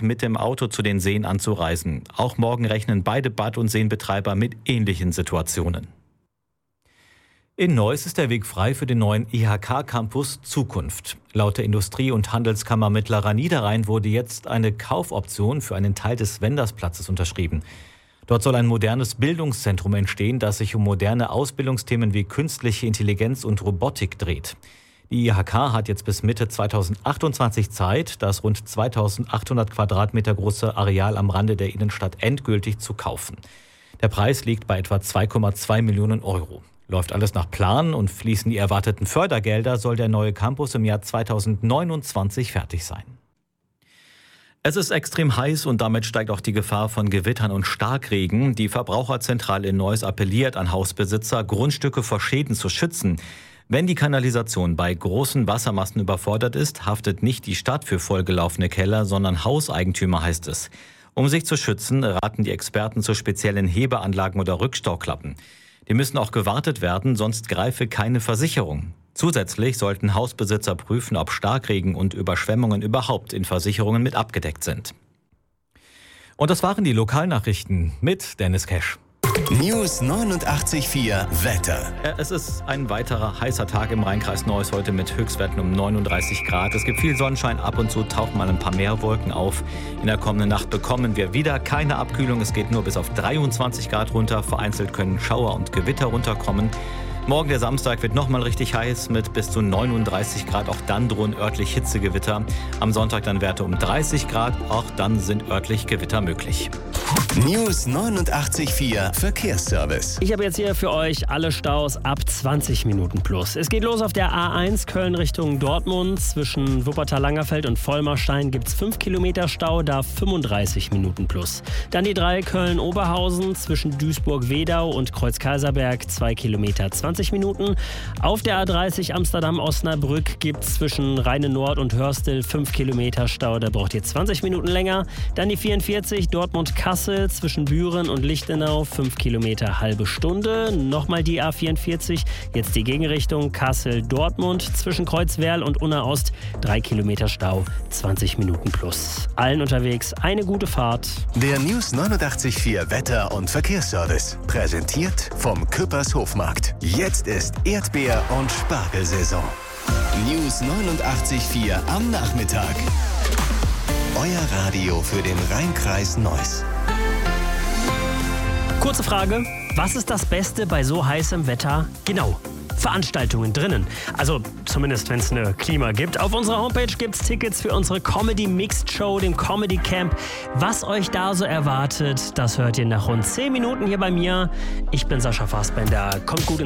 mit dem Auto zu den Seen anzureisen. Auch morgen rechnen beide Bad- und Seenbetreiber mit ähnlichen Situationen. In Neuss ist der Weg frei für den neuen IHK-Campus Zukunft. Laut der Industrie- und Handelskammer Mittlerer Niederrhein wurde jetzt eine Kaufoption für einen Teil des Wendersplatzes unterschrieben. Dort soll ein modernes Bildungszentrum entstehen, das sich um moderne Ausbildungsthemen wie künstliche Intelligenz und Robotik dreht. Die IHK hat jetzt bis Mitte 2028 Zeit, das rund 2800 Quadratmeter große Areal am Rande der Innenstadt endgültig zu kaufen. Der Preis liegt bei etwa 2,2 Millionen Euro. Läuft alles nach Plan und fließen die erwarteten Fördergelder, soll der neue Campus im Jahr 2029 fertig sein. Es ist extrem heiß und damit steigt auch die Gefahr von Gewittern und Starkregen. Die Verbraucherzentrale in Neuss appelliert an Hausbesitzer, Grundstücke vor Schäden zu schützen. Wenn die Kanalisation bei großen Wassermassen überfordert ist, haftet nicht die Stadt für vollgelaufene Keller, sondern Hauseigentümer, heißt es. Um sich zu schützen, raten die Experten zu speziellen Hebeanlagen oder Rückstauklappen. Die müssen auch gewartet werden, sonst greife keine Versicherung. Zusätzlich sollten Hausbesitzer prüfen, ob Starkregen und Überschwemmungen überhaupt in Versicherungen mit abgedeckt sind. Und das waren die Lokalnachrichten mit Dennis Kesch. News 89.4 Wetter. Es ist ein weiterer heißer Tag im Rheinkreis Neuss heute mit Höchstwerten um 39 Grad. Es gibt viel Sonnenschein, ab und zu tauchen mal ein paar Meerwolken auf. In der kommenden Nacht bekommen wir wieder keine Abkühlung. Es geht nur bis auf 23 Grad runter. Vereinzelt können Schauer und Gewitter runterkommen. Morgen, der Samstag, wird nochmal richtig heiß mit bis zu 39 Grad. Auch dann drohen örtlich Hitzegewitter. Am Sonntag dann Werte um 30 Grad. Auch dann sind örtlich Gewitter möglich. News 89.4 Verkehrsservice. Ich habe jetzt hier für euch alle Staus ab 20 Minuten plus. Es geht los auf der A1 Köln Richtung Dortmund. Zwischen Wuppertal-Langerfeld und Vollmarstein gibt es 5 Kilometer Stau, da 35 Minuten plus. Dann die 3 Köln-Oberhausen zwischen Duisburg-Wedau und Kreuz-Kaiserberg 2 Kilometer 20 Minuten. Auf der A30 Amsterdam-Osnabrück gibt es zwischen Rheine-Nord und Hörstel 5 Kilometer Stau, da braucht ihr 20 Minuten länger. Dann die 44 Dortmund-Kassel zwischen Büren und Lichtenau 5 Kilometer halbe Stunde. Nochmal die A44, jetzt die Gegenrichtung Kassel-Dortmund zwischen Kreuzwerl und Unna-Ost 3 Kilometer Stau, 20 Minuten plus. Allen unterwegs eine gute Fahrt. Der News 89.4 Wetter- und Verkehrsservice. Präsentiert vom Küppers Hofmarkt. Jetzt ist Erdbeer- und Spargelsaison. News 89.4 am Nachmittag. Euer Radio für den Rheinkreis Neuss. Kurze Frage, was ist das Beste bei so heißem Wetter? Genau, Veranstaltungen drinnen. Also zumindest, wenn es eine Klima gibt. Auf unserer Homepage gibt es Tickets für unsere Comedy Mixed Show, dem Comedy Camp. Was euch da so erwartet, das hört ihr nach rund 10 Minuten hier bei mir. Ich bin Sascha Fassbender. Kommt gut ins